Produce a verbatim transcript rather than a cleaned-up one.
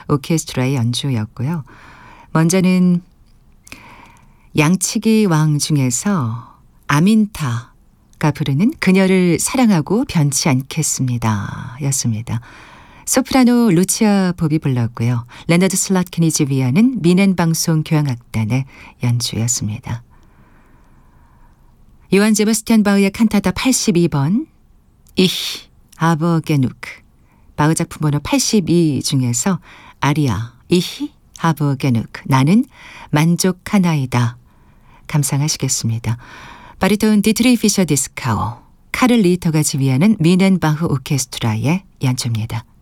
오케스트라의 연주였고요. 먼저는 양치기 왕 중에서 아민타가 부르는 그녀를 사랑하고 변치 않겠습니다 였습니다. 소프라노 루치아 봅이 불렀고요. 레너드 슬라트킨이 지휘하는 미넨방송 교향악단의 연주였습니다. 요한 제바스티안 바흐의 칸타타 팔십이 번 Ich habe genug, 바흐 작품 번호 팔십이 중에서 아리아 Ich habe genug, 나는 만족하나이다 감상하시겠습니다. 바리톤 디트리 피셔 디스카우, 카를 리히터가 지휘하는 미넨바흐 오케스트라의 연주입니다.